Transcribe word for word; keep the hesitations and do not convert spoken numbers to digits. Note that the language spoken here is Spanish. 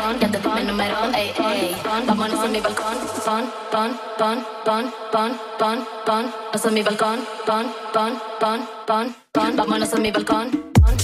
balcón, ya te tomé el número, ey, ey. Vámonos a mi balcón, pon, pon, pon, pon, pon, pon, pon. Vámonos a mi balcón, pon, pon, pon, pon, pon. Vámonos a mi balcón.